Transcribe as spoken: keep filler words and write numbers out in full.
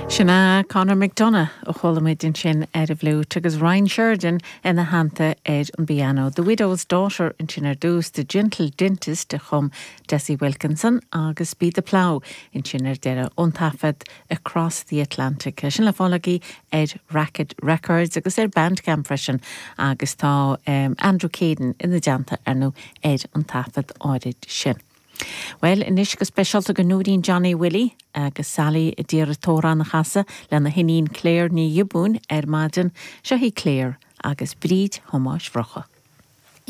Sinna Conor McDonough ó cholamid in sin ar a bhlú tugus Ryan Sheridan ina hananta ar an piano. The widow's daughter in sin ar dús the gentle dentist de chum Desi Wilkinson agus Be the Plough in sin ar deire untafad across the Atlantic. Sin le fólagi ar Racket Records agus ar Bandcamp freisin agus tá um, Andrew Caden in the janta ar nó ar untafad áirid sin. Well, in ish go specialta go núdín Johnny Willie agus Sally dír tóra na chasa lena hinín Claire ní Yibún ar maidin se hí Claire agus bríd homáis vrocha.